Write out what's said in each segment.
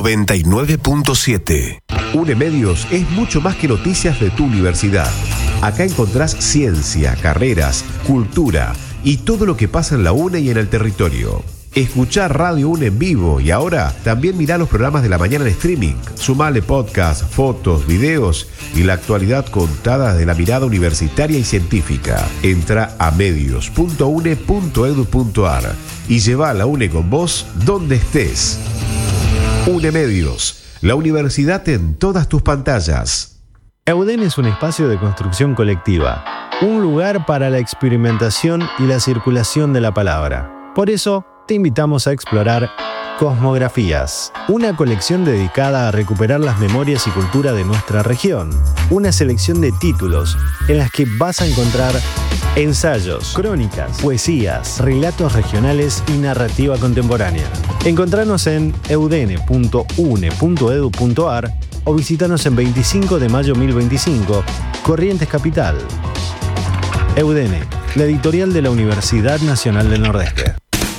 99.7. UNE Medios es mucho más que noticias de tu universidad. Acá encontrás ciencia, carreras, cultura y todo lo que pasa en la UNE y en el territorio. Escuchá Radio UNE en vivo y ahora también mirá los programas de la mañana en streaming. Sumale podcast, fotos, videos y la actualidad contada de la mirada universitaria y científica. Entra a medios.une.edu.ar y lleva a la UNE con vos donde estés. UNE Medios, la universidad en todas tus pantallas. EUDEN es un espacio de construcción colectiva, un lugar para la experimentación y la circulación de la palabra. Por eso, te invitamos a explorar Cosmografías, una colección dedicada a recuperar las memorias y cultura de nuestra región. Una selección de títulos en las que vas a encontrar ensayos, crónicas, poesías, relatos regionales y narrativa contemporánea. Encontranos en eudene.une.edu.ar o visítanos en 25 de mayo 1025, Corrientes Capital. EUDENE, la editorial de la Universidad Nacional del Nordeste.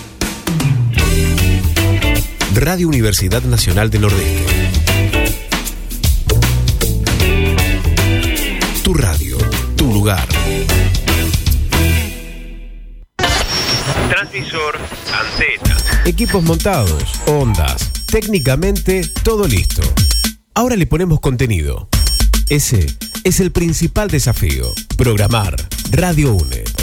Radio Universidad Nacional del Nordeste. Tu radio, tu lugar. Transmisor, antena. Equipos montados, ondas, técnicamente todo listo. Ahora le ponemos contenido. Ese es el principal desafío. Programar Radio UNE.